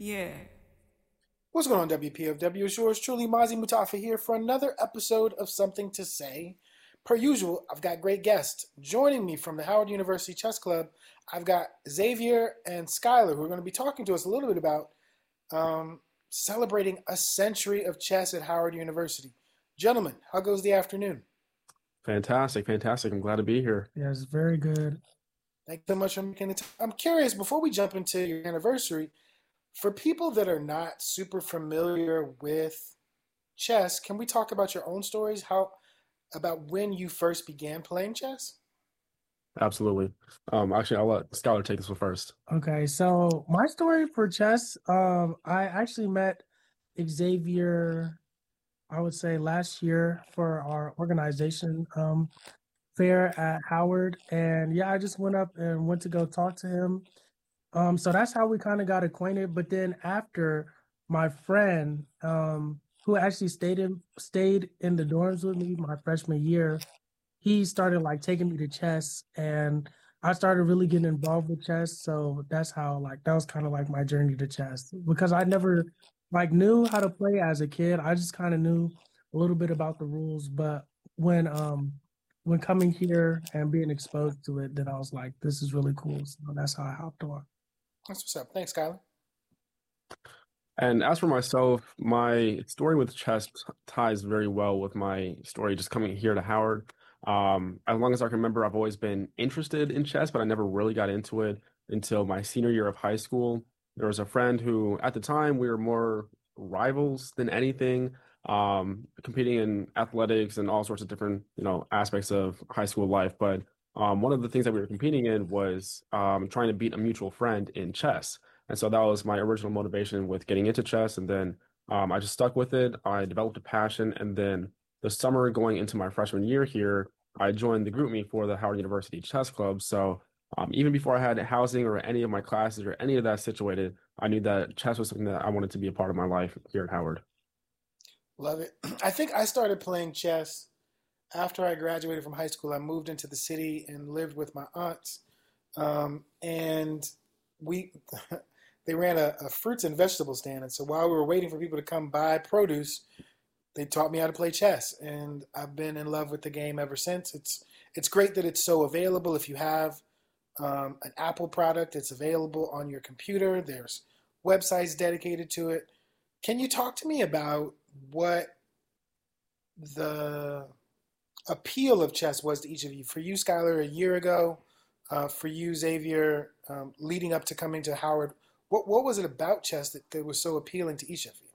Yeah. What's going on, WPFW? It's yours truly, Mazi Mutafa here for another episode of Something to Say. Per usual, I've got great guests. Joining me from the Howard University Chess Club, I've got Xavier and Skylar, who are going to be talking to us a little bit about um, celebrating a century of chess at Howard University. Gentlemen, how goes the afternoon? Fantastic, fantastic. I'm glad to be here. Yes, very good. Thank you so much for making the time. I'm curious, before we jump into your anniversary, for people that are not super familiar with chess, can we talk about your own stories? How about when you first began playing chess? Absolutely. Actually, I'll let Skylar take this one first. Okay, so my story for chess, I actually met Xavier, I would say last year for our organization fair at Howard. And yeah, I just went up and went to go talk to him. So that's how we kind of got acquainted. But then after my friend, who actually stayed in the dorms with me my freshman year, he started like taking me to chess, and I started really getting involved with chess. So that's how like that was kind of like my journey to chess, because I never like knew how to play as a kid. I just kind of knew a little bit about the rules, but when um when coming here and being exposed to it, then I was like, this is really cool. So that's how I hopped on. That's what's up. Thanks, Skylar. And as for myself, my story with chess ties very well with my story just coming here to Howard. As long as I can remember, I've always been interested in chess, but I never really got into it until my senior year of high school. There was a friend who, at the time, we were more rivals than anything, competing in athletics and all sorts of different, aspects of high school life. But one of the things that we were competing in was trying to beat a mutual friend in chess. And so that was my original motivation with getting into chess. And then I just stuck with it. I developed a passion. And then the summer going into my freshman year here, I joined the group meet for the Howard University Chess Club. So even before I had housing or any of my classes or any of that situated, I knew that chess was something that I wanted to be a part of my life here at Howard. Love it. I think I started playing chess after I graduated from high school. I moved into the city and lived with my aunts. And we they ran a fruits and vegetable stand. And so while we were waiting for people to come buy produce, they taught me how to play chess. And I've been in love with the game ever since. It's great that it's so available. If you have an Apple product, it's available on your computer. There's websites dedicated to it. Can you talk to me about what the appeal of chess was to each of you? For you, Skylar, a year ago, for you, Xavier, leading up to coming to Howard, what was it about chess that was so appealing to each of you?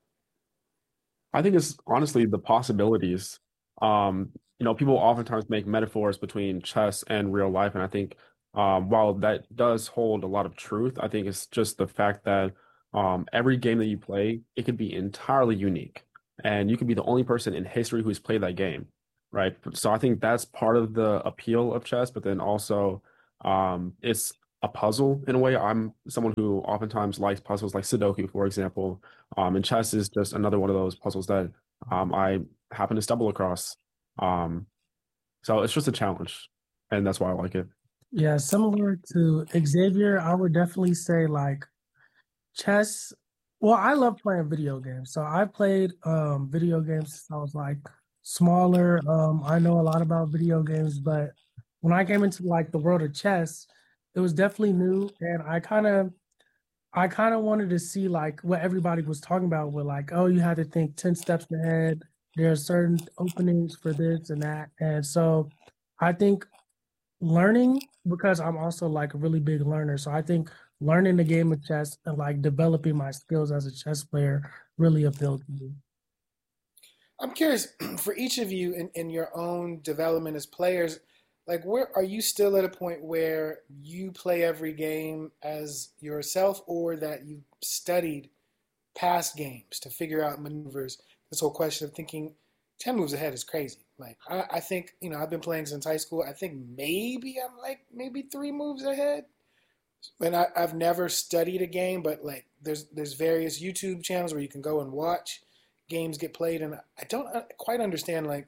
I think it's honestly the possibilities. People oftentimes make metaphors between chess and real life, and I think while that does hold a lot of truth, I think it's just the fact that every game that you play, it could be entirely unique, and you could be the only person in history who's played that game, right? So I think that's part of the appeal of chess, but then also it's a puzzle in a way. I'm someone who oftentimes likes puzzles like Sudoku, for example. And chess is just another one of those puzzles that I happen to stumble across. Um, so it's just a challenge, and that's why I like it. Yeah, similar to Xavier, I would definitely say like chess. Well, I love playing video games. So I played video games since I was like smaller. I know a lot about video games, but when I came into like the world of chess, it was definitely new, and I kind of wanted to see like what everybody was talking about with like, oh, you had to think 10 steps ahead. There are certain openings for this and that. And so I think learning, because I'm also like a really big learner. So I think learning the game of chess and like developing my skills as a chess player really appealed to me. I'm curious for each of you in your own development as players, like where are you still at a point where you play every game as yourself or that you've studied past games to figure out maneuvers? This whole question of thinking 10 moves ahead is crazy. Like I think, I've been playing since high school. I think maybe I'm like maybe 3 moves ahead. And I've never studied a game, but like there's various YouTube channels where you can go and watch games get played, and I don't quite understand like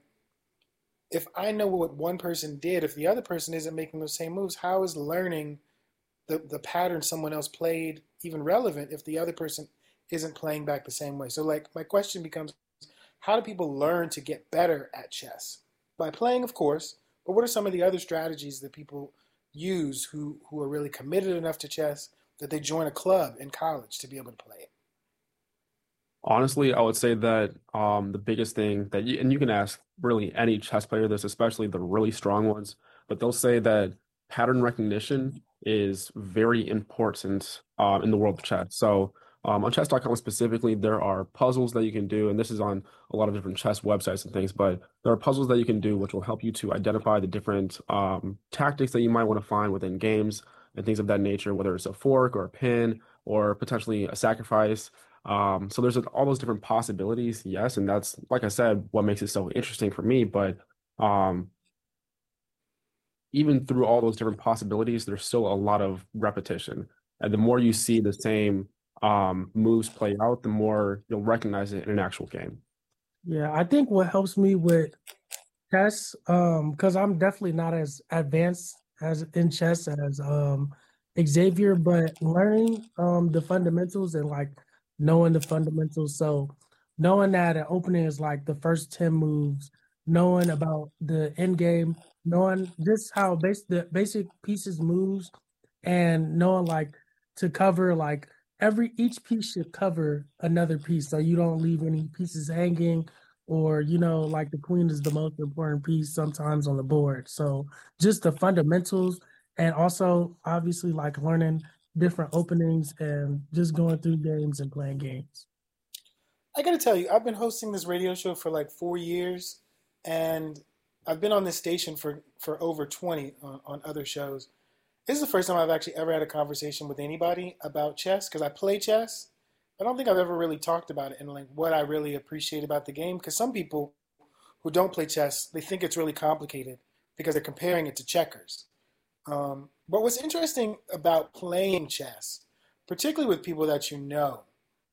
if I know what one person did, if the other person isn't making those same moves, how is learning the pattern someone else played even relevant if the other person isn't playing back the same way? So like my question becomes, how do people learn to get better at chess? By playing, of course, but what are some of the other strategies that people use who are really committed enough to chess that they join a club in college to be able to play it? Honestly, I would say that the biggest thing that and you can ask really any chess player this, especially the really strong ones, but they'll say that pattern recognition is very important in the world of chess. So on chess.com specifically, there are puzzles that you can do, and this is on a lot of different chess websites and things, but there are puzzles that you can do which will help you to identify the different tactics that you might want to find within games and things of that nature, whether it's a fork or a pin or potentially a sacrifice. So there's all those different possibilities, yes, and that's like I said, what makes it so interesting for me. But um, even through all those different possibilities, there's still a lot of repetition. And the more you see the same moves play out, the more you'll recognize it in an actual game. Yeah, I think what helps me with chess, because I'm definitely not as advanced as in chess as Xavier, but learning the fundamentals and like knowing the fundamentals. So knowing that an opening is like the first 10 moves, knowing about the end game, knowing just how the basic pieces moves, and knowing like to cover like each piece should cover another piece so you don't leave any pieces hanging, or like the queen is the most important piece sometimes on the board. So just the fundamentals, and also obviously like learning different openings and just going through games and playing games. I got to tell you, I've been hosting this radio show for like 4 years, and I've been on this station for over 20 on other shows. This is the first time I've actually ever had a conversation with anybody about chess because I play chess. I don't think I've ever really talked about it and like what I really appreciate about the game. Because some people who don't play chess, they think it's really complicated because they're comparing it to checkers. But what's interesting about playing chess, particularly with people that you know,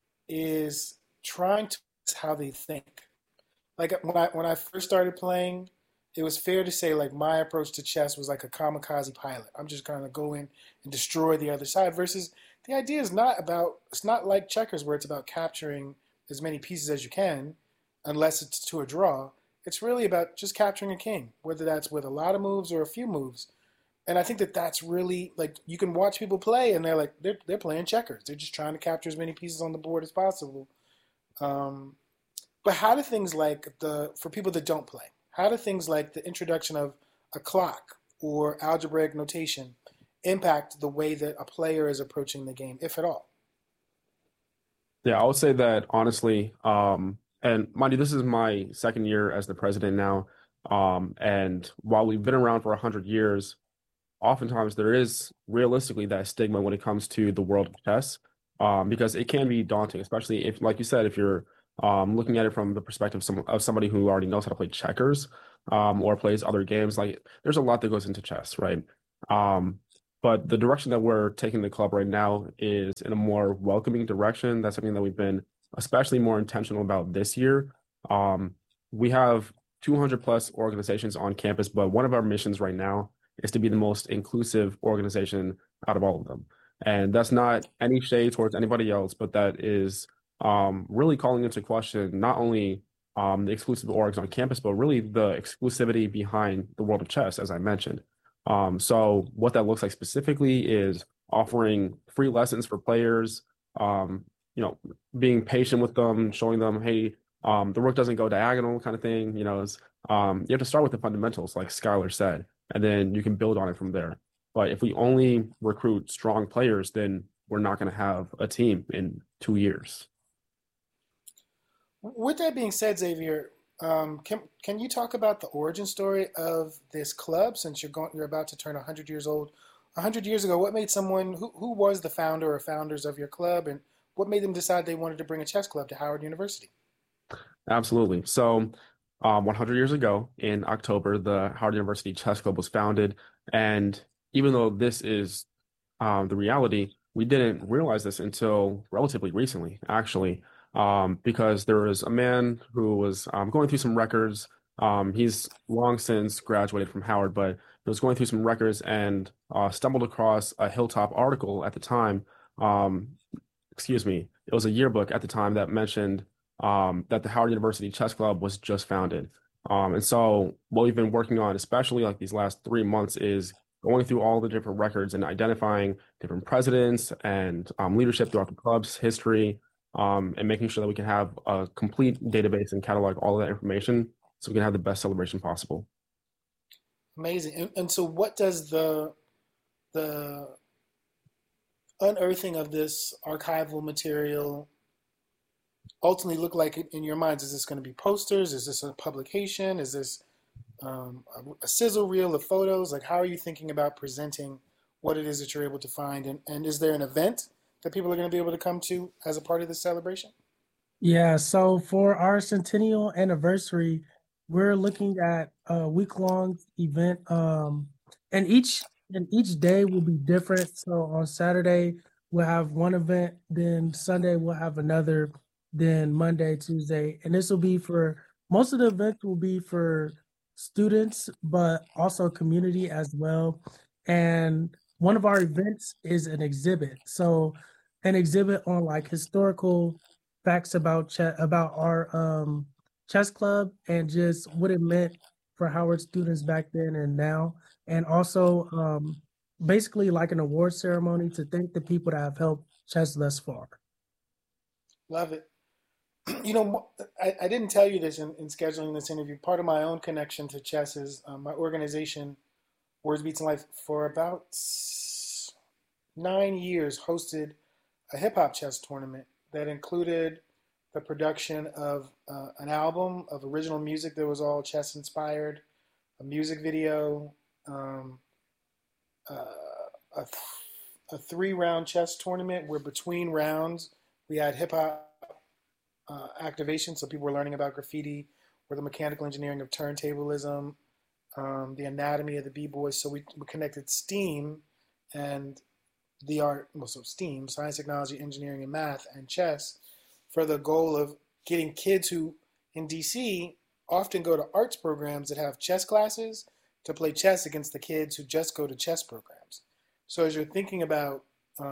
is trying to how they think. Like when I first started playing, it was fair to say like my approach to chess was like a kamikaze pilot. I'm just gonna go in and destroy the other side. Versus the idea is not about, it's not like checkers where it's about capturing as many pieces as you can, unless it's to a draw. It's really about just capturing a king, whether that's with a lot of moves or a few moves. And I think that that's really like you can watch people play and they're playing checkers. They're just trying to capture as many pieces on the board as possible. Um, but how do things like for people that don't play, how do things like the introduction of a clock or algebraic notation impact the way that a player is approaching the game, if at all? Yeah, I would say that honestly, and mind you, this is my second year as the president now. And while we've been around for 100 years, oftentimes there is realistically that stigma when it comes to the world of chess, because it can be daunting, especially if, like you said, if you're looking at it from the perspective of somebody who already knows how to play checkers, or plays other games. Like there's a lot that goes into chess, right? Um, but the direction that we're taking the club right now is in a more welcoming direction. That's something that we've been especially more intentional about this year. Um, we have 200 plus organizations on campus, but one of our missions right now is to be the most inclusive organization out of all of them. And that's not any shade towards anybody else, but that is really calling into question not only the exclusive orgs on campus, but really the exclusivity behind the world of chess, as I mentioned. So what that looks like specifically is offering free lessons for players, you know, being patient with them, showing them, hey, the rook doesn't go diagonal kind of thing. You have to start with the fundamentals, like Skylar said, and then you can build on it from there. But if we only recruit strong players, then we're not going to have a team in 2 years. With that being said, Xavier, can you talk about the origin story of this club since you're about to turn 100 years old? 100 years ago, what made someone who was the founder or founders of your club, and what made them decide they wanted to bring a chess club to Howard University? Absolutely. So, 100 years ago in October, the Howard University Chess Club was founded. And even though this is the reality, we didn't realize this until relatively recently, actually, because there was a man who was going through some records. He's long since graduated from Howard, but I was going through some records and stumbled across a Hilltop article at the time. Excuse me, it was a yearbook at the time that mentioned that the Howard University Chess Club was just founded. And so what we've been working on, especially like these last 3 months, is going through all the different records and identifying different presidents and leadership throughout the club's history, and making sure that we can have a complete database and catalog all of that information so we can have the best celebration possible. Amazing. And so what does the unearthing of this archival material ultimately look like in your minds? Is this going to be posters? Is this a publication? Is this a sizzle reel of photos? Like, how are you thinking about presenting what it is that you're able to find? And is there an event that people are going to be able to come to as a part of this celebration? Yeah, so for our centennial anniversary, we're looking at a week-long event. And each day will be different. So on Saturday, we'll have one event, then Sunday we'll have another, then Monday, Tuesday. And this will be for most of the events will be for students, but also community as well. And one of our events is an exhibit. So an exhibit on like historical facts about about our chess club and just what it meant for Howard students back then and now, and also basically like an award ceremony to thank the people that have helped chess thus far. Love it. You know, I didn't tell you this in scheduling this interview. Part of my own connection to chess is my organization, Words Beats and Life, for about 9 years hosted a hip hop chess tournament that included the production of an album of original music that was all chess inspired, a music video, uh, a 3-round chess tournament where between rounds we had hip hop activation, so people were learning about graffiti or the mechanical engineering of turntablism, the anatomy of the b-boys. So we connected STEAM and the art, well, so STEAM, science, technology, engineering, and math, and chess, for the goal of getting kids who in DC often go to arts programs that have chess classes to play chess against the kids who just go to chess programs. So as you're thinking about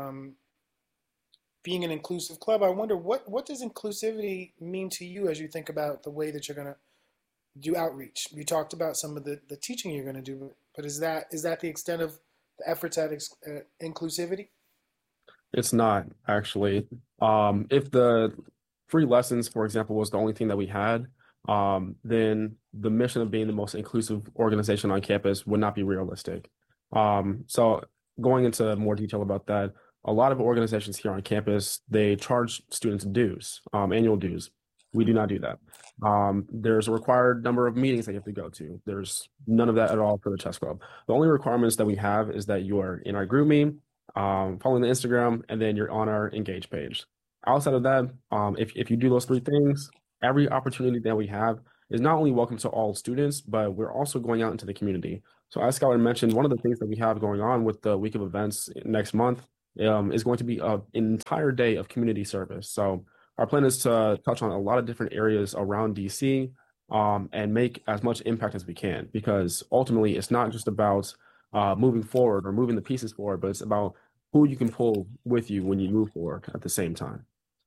being an inclusive club, I wonder what does inclusivity mean to you as you think about the way that you're going to do outreach? You talked about some of the teaching you're going to do, but is that the extent of the efforts at inclusivity? It's not actually. If the free lessons, for example, was the only thing that we had, then the mission of being the most inclusive organization on campus would not be realistic. So going into more detail about that, a lot of organizations here on campus, they charge students dues, annual dues. We do not do that. There's a required number of meetings that you have to go to. There's none of that at all for the chess club. The only requirements that we have is that you are in our group meme, following the Instagram, and then you're on our Engage page. Outside of that, if you do those three things, every opportunity that we have is not only welcome to all students, but we're also going out into the community. So as Skylar mentioned, one of the things that we have going on with the week of events next month is going to be an entire day of community service. So our plan is to touch on a lot of different areas around DC, and make as much impact as we can, because ultimately it's not just about moving forward or moving the pieces forward, but it's about who you can pull with you when you move forward at the same time.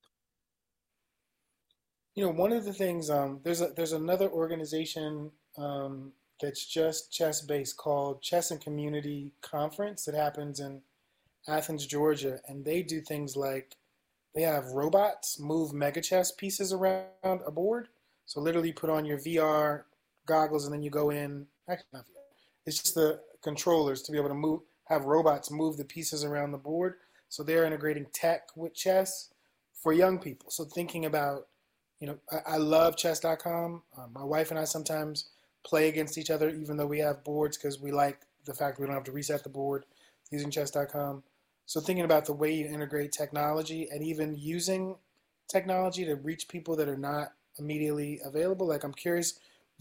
You know, one of the things, there's another organization that's just chess based called Chess and Community Conference that happens in Athens, Georgia, and they do things like they have robots move mega chess pieces around a board. So literally you put on your VR goggles and then you go in. Actually, not VR. It's just the controllers to be able to have robots move the pieces around the board. So they're integrating tech with chess for young people. So thinking about, you know, I love chess.com. My wife and I sometimes play against each other, even though we have boards, because we like the fact that we don't have to reset the board using chess.com. So thinking about the way you integrate technology and even using technology to reach people that are not immediately available. Like, I'm curious,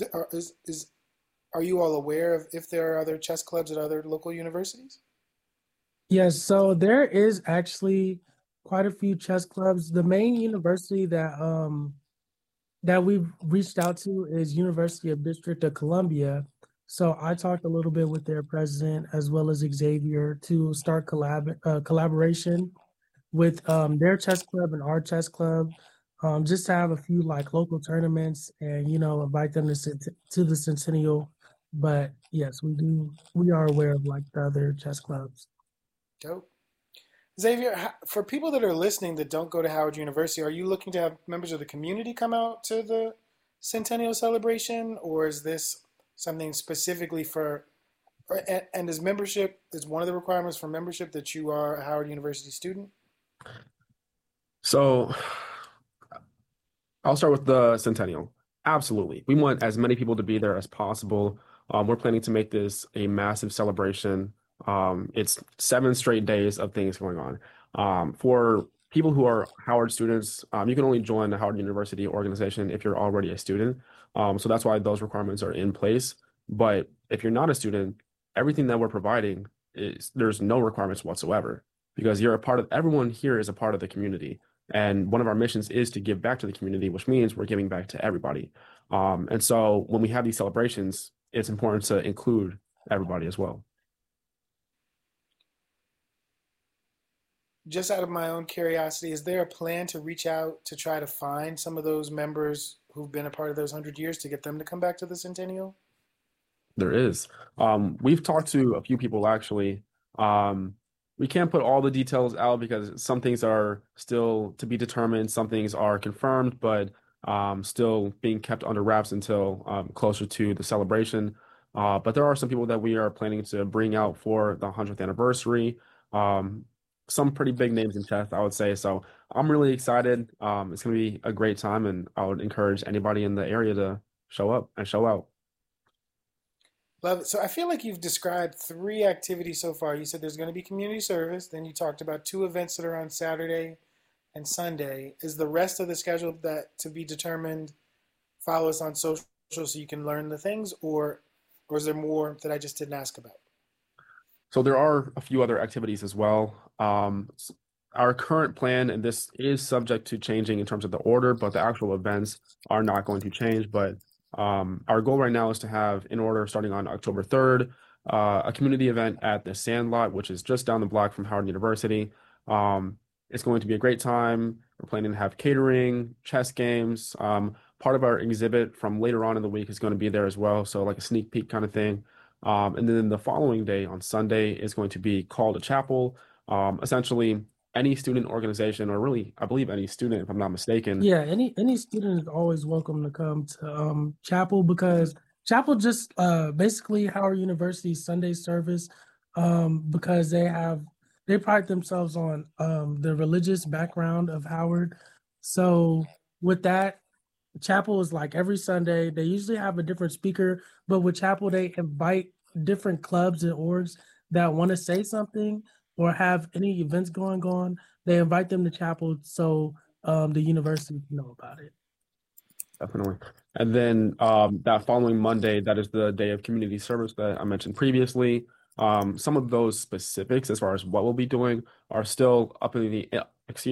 are you all aware of if there are other chess clubs at other local universities? Yes, so there is actually quite a few chess clubs. The main university that we've reached out to is University of District of Columbia. So I talked a little bit with their president as well as Xavier to start collaboration with their chess club and our chess club, just to have a few like local tournaments and invite them to the Centennial. But yes, we are aware of like the other chess clubs. Dope. Xavier, for people that are listening that don't go to Howard University, are you looking to have members of the community come out to the Centennial celebration, or is this something specifically for, and is membership, is one of the requirements for membership that you are a Howard University student? So I'll start with the Centennial. Absolutely. We want as many people to be there as possible. We're planning to make this a massive celebration. It's 7 straight days of things going on. For people who are Howard students, you can only join the Howard University organization if you're already a student. So that's why those requirements are in place. But if you're not a student, everything that we're providing there's no requirements whatsoever, because everyone here is a part of the community. And one of our missions is to give back to the community, which means we're giving back to everybody. And so when we have these celebrations, it's important to include everybody as well. Just out of my own curiosity, is there a plan to reach out to try to find some of those members who've been a part of those 100 years to get them to come back to the Centennial? There is. We've talked to a few people actually. We can't put all the details out because some things are still to be determined, some things are confirmed, but still being kept under wraps until closer to the celebration. But there are some people that we are planning to bring out for the 100th anniversary. Some pretty big names in chess, I would say. So I'm really excited. It's going to be a great time, and I would encourage anybody in the area to show up and show out. Love it. So I feel like you've described 3 activities so far. You said there's going to be community service. Then you talked about 2 events that are on Saturday and Sunday. Is the rest of the schedule that to be determined? Follow us on social so you can learn the things, or is there more that I just didn't ask about? So there are a few other activities as well. Our current plan, and this is subject to changing in terms of the order, but the actual events are not going to change. But our goal right now is to have, in order, starting on October 3rd, a community event at the Sandlot, which is just down the block from Howard University. It's going to be a great time. We're planning to have catering, chess games. Part of our exhibit from later on in the week is going to be there as well, so like a sneak peek kind of thing. And then the following day, on Sunday, is going to be Call to Chapel. Essentially, any student organization, or really, I believe any student, if I'm not mistaken. Yeah, any student is always welcome to come to chapel, because chapel just basically Howard University's Sunday service, because they pride themselves on the religious background of Howard. So with that, chapel is like every Sunday. They usually have a different speaker, but with chapel they invite different clubs and orgs that want to say something or have any events going on. They invite them to chapel so the university can know about it. Definitely. And then that following Monday, that is the day of community service that I mentioned previously. Some of those specifics as far as what we'll be doing are still up in the